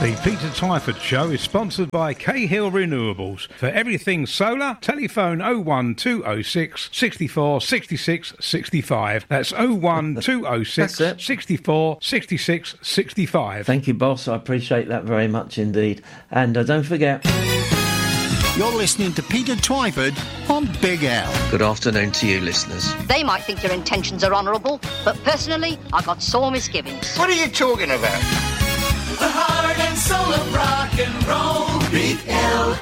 The Peter Twyford Show is sponsored by Cahill Renewables. For everything solar, telephone 01206 64 66 65. That's 01206 64 66 65. Thank you, boss. I appreciate that very much indeed. And don't forget... You're listening to Peter Twyford on Big L. Good afternoon to you, listeners. They might think your intentions are honourable, but personally, I've got sore misgivings. What are you talking about? The heart and soul of rock and roll. Big L.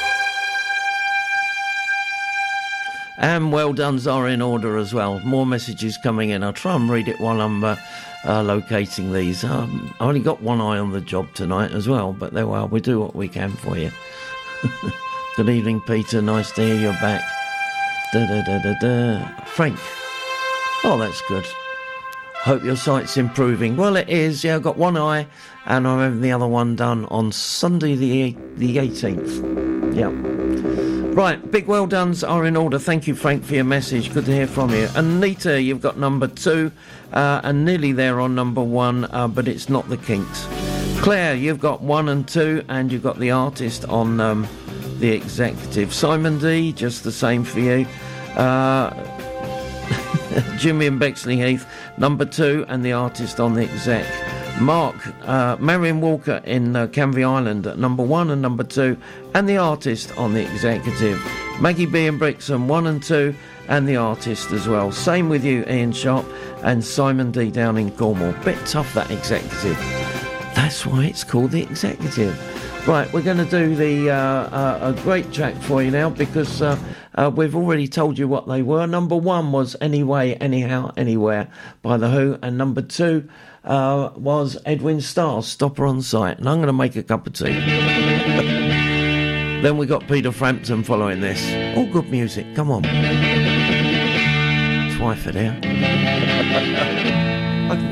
And well done's are in order as well. More messages coming in. I'll try and read it while I'm locating these. I only got one eye on the job tonight as well, but there we are. We do what we can for you. Good evening, Peter. Nice to hear you're back. Frank. Oh, that's good. Hope your sight's improving. Well, it is. Yeah, I've got one eye, and I'm having the other one done on Sunday the 18th. Yeah. Right, big well dones are in order. Thank you, Frank, for your message. Good to hear from you. Anita, you've got number 2, and nearly there on number 1, but it's not the Kinks. Claire, you've got 1 and 2, and you've got the artist on the executive. Simon D, just the same for you. Jimmy and Bexley Heath, number 2, and the artist on the exec. Mark, Marion Walker in Canvey Island at number 1 and number 2, and the artist on the executive. Maggie B in Brixham, 1 and 2, and the artist as well. Same with you, Ian Sharp, and Simon D down in Cornwall. Bit tough, that executive. That's why it's called the executive. Right, we're going to do a great track for you now, because we've already told you what they were. Number 1 was Anyway, Anyhow, Anywhere by The Who, and number 2 was Edwin Starr's Stopper on Sight. And I'm going to make a cup of tea. Then we got Peter Frampton following this. All good music, come on. Twyford here.